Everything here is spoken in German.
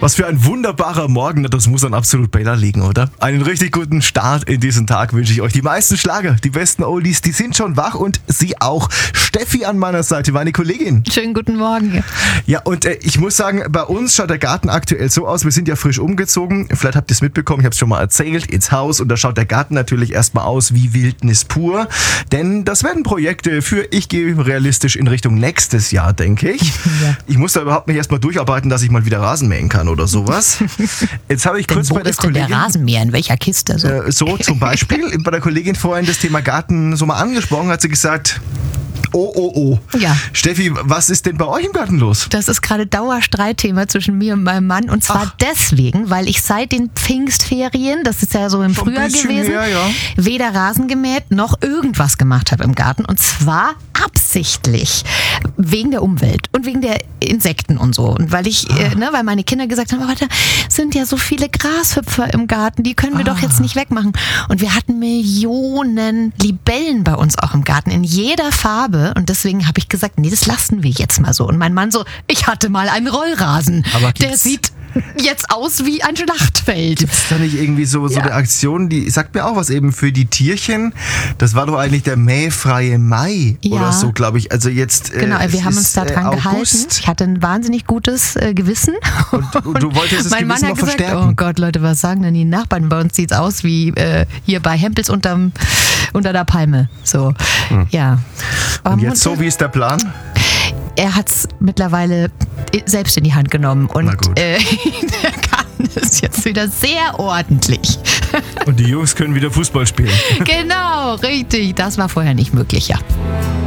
Was für ein wunderbarer Morgen, das muss an Absolut Bella liegen, oder? Einen richtig guten Start in diesen Tag wünsche ich euch. Die meisten Schlager, die besten Oldies, die sind schon wach und sie auch. Steffi an meiner Seite, meine Kollegin. Schönen guten Morgen. Ja, und ich muss sagen, bei uns schaut der Garten aktuell so aus, wir sind ja frisch umgezogen. Vielleicht habt ihr es mitbekommen, ich habe es schon mal erzählt, ins Haus. Und da schaut der Garten natürlich erstmal aus wie Wildnis pur. Denn das werden Projekte für, ich gehe realistisch in Richtung nächstes Jahr, denke ich. Ja. Ich muss da überhaupt nicht erstmal durcharbeiten, dass ich mal wieder Rasen mähen kann oder sowas. Jetzt habe ich kurz bei der Kollegin... Wo ist denn der Rasenmäher? In welcher Kiste? So zum Beispiel. Bei der Kollegin vorhin das Thema Garten so mal angesprochen, hat sie gesagt... Oh. Ja. Steffi, was ist denn bei euch im Garten los? Das ist gerade Dauerstreitthema zwischen mir und meinem Mann. Und zwar deswegen, weil ich seit den Pfingstferien, das ist ja so im Frühjahr gewesen, weder Rasen gemäht noch irgendwas gemacht habe im Garten. Und zwar absichtlich. Wegen der Umwelt und wegen der Insekten und so. Und weil weil meine Kinder gesagt haben, aber da sind ja so viele Grashüpfer im Garten, die können wir doch jetzt nicht wegmachen. Und wir hatten Millionen Libellen bei uns auch im Garten, in jeder Farbe. Und deswegen habe ich gesagt, nee, das lassen wir jetzt mal so. Und mein Mann so, ich hatte mal einen Rollrasen. Der sieht jetzt aus wie ein Schlachtfeld. Gibt es da nicht irgendwie so eine Aktion, die sagt mir auch was eben für die Tierchen? Das war doch eigentlich der mähfreie Mai oder so, glaube ich. Also jetzt genau, wir haben uns da dran gehalten. Ich hatte ein wahnsinnig gutes Gewissen. Und du wolltest das mein Gewissen Mann hat noch gesagt, verstärken. oh Gott, Leute, was sagen denn die Nachbarn? Bei uns sieht es aus wie hier bei Hempels unter der Palme. So, ja. Und jetzt so, wie ist der Plan? Er hat es mittlerweile selbst in die Hand genommen und der Garten ist jetzt wieder sehr ordentlich. Und die Jungs können wieder Fußball spielen. Genau, richtig. Das war vorher nicht möglich, ja.